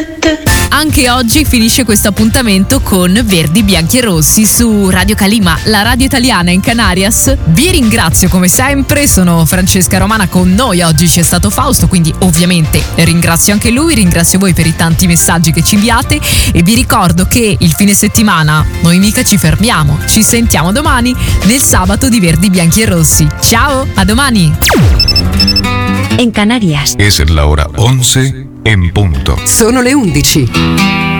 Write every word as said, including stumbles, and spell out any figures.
Anche oggi finisce questo appuntamento con Verdi, Bianchi e Rossi su Radio Calima, la radio italiana in Canarias. Vi ringrazio come sempre, sono Francesca Romana, con noi oggi c'è stato Fausto, quindi ovviamente ringrazio anche lui, ringrazio voi per i tanti messaggi che ci inviate e vi ricordo che il fine settimana noi mica ci fermiamo, ci sentiamo domani nel sabato di Verdi, Bianchi e Rossi. Ciao, a domani! En Canarias es la hora once en punto. Sono le undici.